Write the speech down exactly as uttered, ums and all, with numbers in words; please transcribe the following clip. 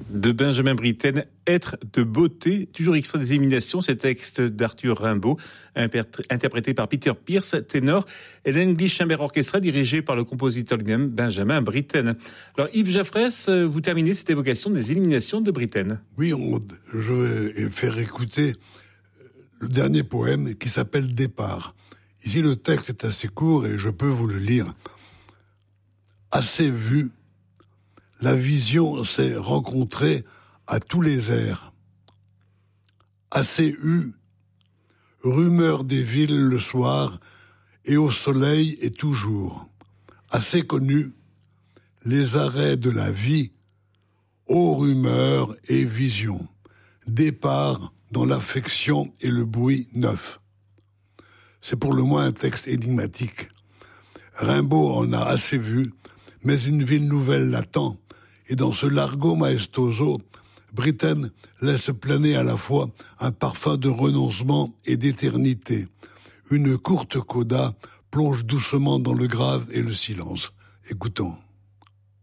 De Benjamin Britten, Être de beauté, toujours extrait des Éliminations, ces textes d'Arthur Rimbaud, interprété par Peter Pierce, ténor, et l'English Chamber Orchestra, dirigé par le compositeur lui-même, Benjamin Britten. Alors Yves Jaffrès, vous terminez cette évocation des Éliminations de Britten. Oui, on, je vais faire écouter le dernier poème qui s'appelle Départ. Ici, le texte est assez court et je peux vous le lire. Assez vu, la vision s'est rencontrée à tous les airs. Assez eu, rumeur des villes le soir et au soleil et toujours. Assez connu, les arrêts de la vie, aux rumeurs et visions. Départ dans l'affection et le bruit neuf. C'est pour le moins un texte énigmatique. Rimbaud en a assez vu, mais une ville nouvelle l'attend. Et dans ce largo maestoso, Britten laisse planer à la fois un parfum de renoncement et d'éternité. Une courte coda plonge doucement dans le grave et le silence. Écoutons.